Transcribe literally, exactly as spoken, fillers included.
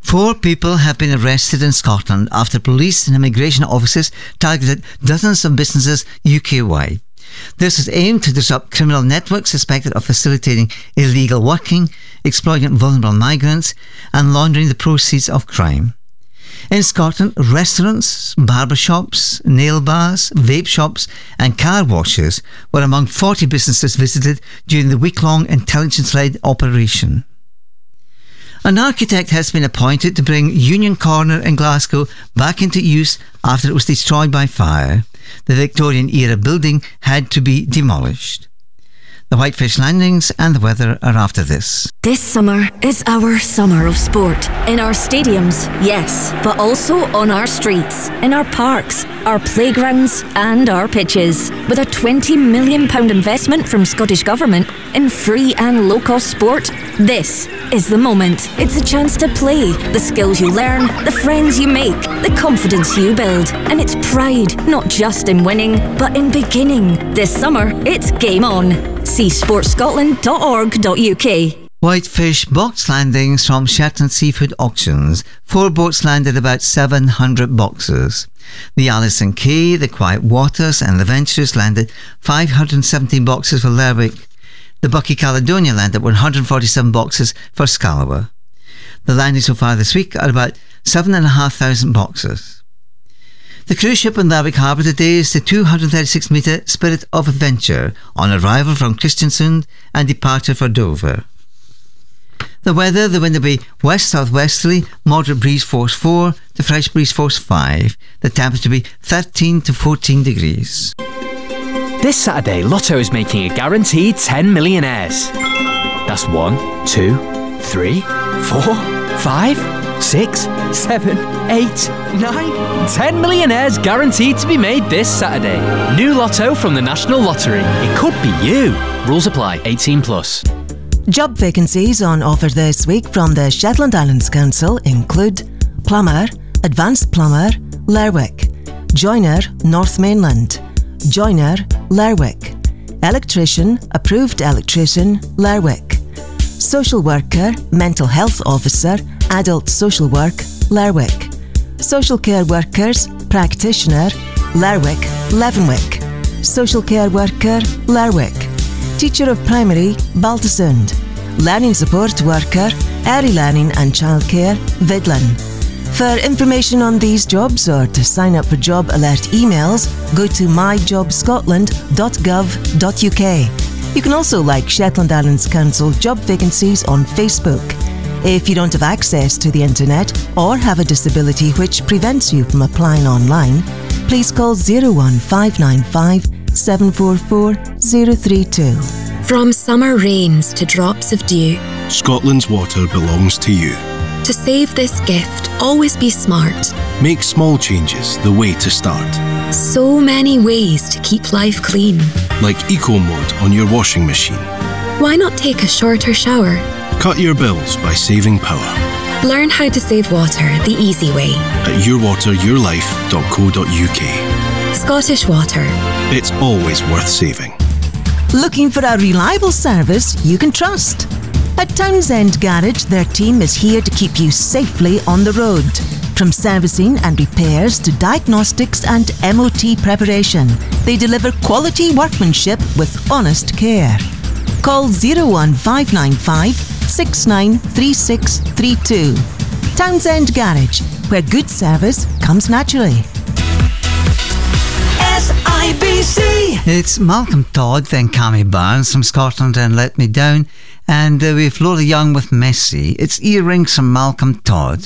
Four people have been arrested in Scotland after police and immigration officers targeted dozens of businesses U K-wide. This is aimed to disrupt criminal networks suspected of facilitating illegal working, exploiting vulnerable migrants, and laundering the proceeds of crime. In Scotland, restaurants, barbershops, nail bars, vape shops and car washes were among forty businesses visited during the week-long intelligence-led operation. An architect has been appointed to bring Union Corner in Glasgow back into use after it was destroyed by fire. The Victorian-era building had to be demolished. The Whitefish Landings and the weather are after this. This summer is our summer of sport. In our stadiums, yes, but also on our streets, in our parks, our playgrounds and our pitches. With a twenty million pounds investment from Scottish Government in free and low-cost sport, this is the moment. It's a chance to play, the skills you learn, the friends you make, the confidence you build. And it's pride, not just in winning, but in beginning. This summer, it's game on. See sports scotland dot org dot U K. Whitefish box landings from Shetland Seafood Auctions. Four boats landed about seven hundred boxes. The Alison Kay, the Quiet Waters and the Ventures landed five hundred seventeen boxes for Lerwick. The Bucky Caledonia landed one hundred forty-seven boxes for Scalaway. The landings so far this week are about seven thousand five hundred boxes. The cruise ship in Lerwick Harbour today is the two hundred thirty-six metre Spirit of Adventure on arrival from Kristiansund and departure for Dover. The weather, the wind will be west-southwesterly, moderate breeze force four to fresh breeze force five. The temperature will be thirteen to fourteen degrees. This Saturday, Lotto is making a guaranteed ten millionaires. That's one, two, three, four, five, six, seven, eight, nine, ten millionaires guaranteed to be made this Saturday. New Lotto from the National Lottery. It could be you. Rules apply. eighteen plus. Job vacancies on offer this week from the Shetland Islands Council include plumber, advanced plumber, Lerwick, joiner, North Mainland, joiner, Lerwick, electrician, approved electrician, Lerwick, social worker, mental health officer, adult social work, Lerwick, social care workers, practitioner, Lerwick, Leavenwick, social care worker, Lerwick, teacher of primary, Baltusund, learning support worker, early learning and childcare, Vidlin. For information on these jobs or to sign up for job alert emails, go to my job scotland dot gov dot U K. You can also like Shetland Islands Council job vacancies on Facebook. If you don't have access to the internet or have a disability which prevents you from applying online, please call zero one five nine five seven four four zero three two. From summer rains to drops of dew, Scotland's water belongs to you. To save this gift, always be smart. Make small changes the way to start. So many ways to keep life clean. Like Eco Mode on your washing machine. Why not take a shorter shower? Cut your bills by saving power. Learn how to save water the easy way at your water your life dot co dot U K. Scottish Water. It's always worth saving. Looking for a reliable service you can trust? At Townsend Garage, their team is here to keep you safely on the road. From servicing and repairs to diagnostics and M O T preparation, they deliver quality workmanship with honest care. Call zero one five nine five six nine three six three two. Townsend Garage, where good service comes naturally. S I B C. It's Malcolm Todd, then Cammy Barnes from Scotland and Let Me Down. And uh, we've Lola Young with Messy. It's Earrings from Malcolm Todd.